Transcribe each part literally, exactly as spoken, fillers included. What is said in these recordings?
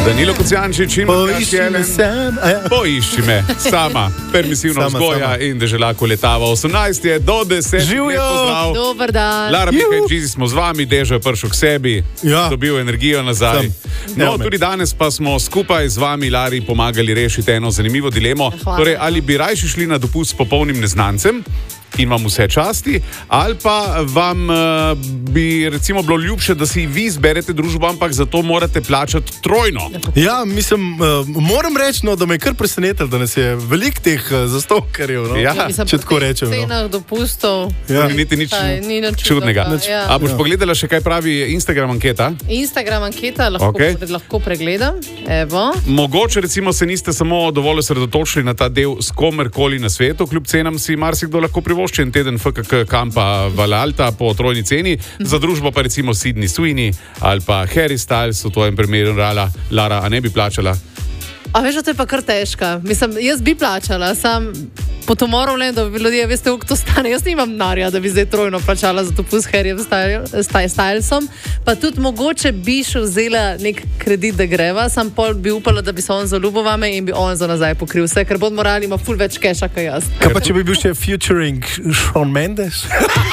Danilo Kocijančič in Poišči me sam. Poišči me sama. Permisivna Sama, vzgoja sama. in deželako letava. osemnajst je do deset. Živijo! Dober dan. Lara Pika in Čizi smo z vami, Dežo je prišel k sebi, Ja. dobil energijo nazaj. Sem. No, Evo me. tudi danes pa smo skupaj z vami, Lari, pomagali rešiti eno zanimivo dilemo. Hvala. Torej, ali bi rajši šli na dopust s popolnim neznancem in vam vse časti, ali pa vam uh, bi recimo bilo ljubše, da si vi izberete družbo, ampak za to morate plačati trojno. Ja, mislim, uh, moram reči, no, da me je kar presenetilo, da nas je veliko teh uh, zastovkarjev. No? Ja. Mislim, če po tako teh rečem, no. cenah dopustov. Ja. Ni niti nič Saj, ni nič čudnega. čudnega, ja. A boš Ja. pogledala še, kaj pravi Instagram anketa? Instagram anketa lahko, Okej. okay. lahko pregledam. Evo. Mogoče recimo se niste samo dovolj osredotočili na ta del s komerkoli na svetu, kljub cenam si marsikdo lahko privošči en teden F K K kampa Valalta po trojni ceni, za družbo pa recimo Sydney Sweeney ali pa Harry Styles, v tvojem primeru Lara, Lara, a ne bi plačala? A veš, da to je pa kar težka. Mislim, jaz bi plačala, sam po Tomorrowlandu, da bi ljudje, veste, koliko to stane. Jaz nimam denarja, da bi zdaj trojno plačala za to plus Harryjem Stylesom. Pa tudi mogoče bi še vzela nek kredit, da greva, sam pol bi upala, da bi se on zaljubil vame in bi on za nazaj pokril vse, ker bod morali ima ful več keša, kot jaz. Kaj pa če bi bil še featuring Shawn Mendes?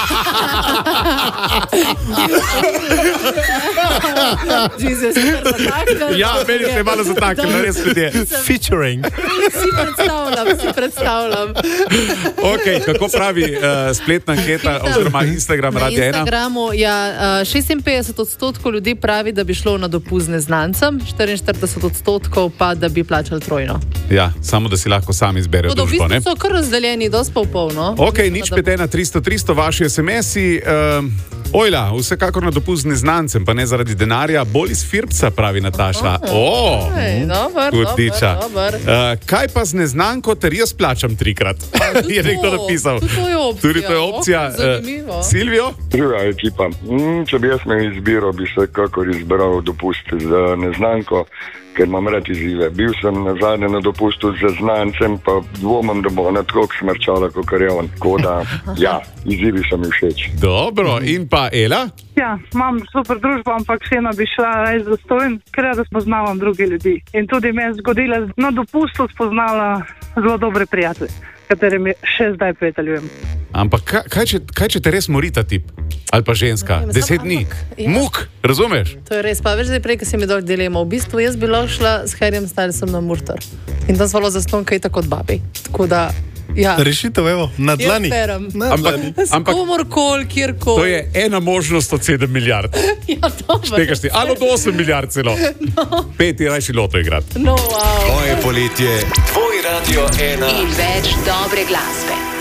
Jesus, Ja, meni se je malo zataknilo, res ljudje. Featuring. Si predstavljam, si predstavljam. Ok, kako pravi uh, spletna anketa oziroma Instagram Na Radio ena? Instagramu ja, uh, šestinpetdeset odstotkov ljudi pravi, da bi šlo na dopust z neznancem, štiriinštirideset odstotkov pa, da bi plačali trojno. Ja, samo da si lahko sami izberejo Toda v družbo, ne? bistvu so kar razdeljeni, dosti pol pol, no. Ok, nič pet ena tristo tristo, vaši es em esi. Uh, ojla, vsekakor na dopust z neznancem, pa ne zaradi denarja, bolj iz firpca, pravi Nataša. Oh, Ej, dober, hudiča. dober, dober. Uh, kaj pa z neznanko, ter jaz plačam trikrat? Je nekdo napisal. Tudi to je opcija. Tudi to je opcija. Ok, zanimivo. Uh, Silvio? Živa ekipa. Mm, če bi jaz imel izbiro, bi se kakor izbral dopust za neznanko, ker imam rad izzive. Bil sem na zadnje na dopustu z znancem, pa dvomim, da bo ona tako smrčala, kot je on. Tako da, ja, izzivi so mi všeč. Dobro, in pa Ela? Ja, imam super družbo, ampak vseeno bi šla res zastojn, ker da spoznavam druge ljudi. In tudi me je zgodila na dopustu spoznala zelo dobre prijatelje, katerim še zdaj prijateljujem. Ampak kaj, kaj, če, kaj če te res mori ta tip? Ali pa ženska? Ne vem, Deset samo- dni. ampak- ja. Muk, razumeš? To je res, pa veš, zdaj prej, ko si mi dol dilema. V bistvu jaz bi lahko šla s Harryjem Stylesom na Murter. In tam zvalo za ston, kaj tako od babi. Tako da, ja. Rešitev, evo, na Jaz dlani. berem. Na Ampak, dlani. S ampak komorkoli, kjerkoli. to je ena možnost od sedem milijard. Ja, dobro. Tekaš ti, ali od osem milijard celo. No. Pet je rajši loto igrati. No, wow. Moje poletje, tvoj Radio ena. In več dobre glasbe.